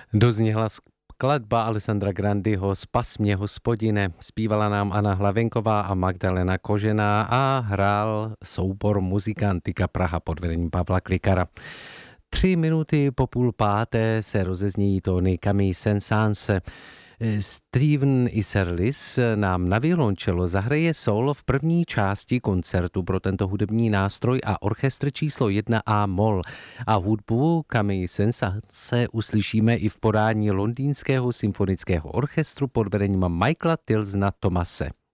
Dozněla skladba Alessandra Grandiho Spas mě, Hospodine. Zpívala nám Anna Hlavenková a Magdalena Kožená a hrál soubor Muzikantika Praha pod vedením Pavla Klikara. 3 minuty po 4:30 se rozeznějí tóny Camille Saint-Saëns. Steven Isserlis nám na violoncello zahraje solo v první části koncertu pro tento hudební nástroj a orchestr číslo 1 A moll. A hudbu Camille Saint-Saënse uslyšíme i v podání Londýnského symfonického orchestru pod vedením Michaela Tilsona Thomase.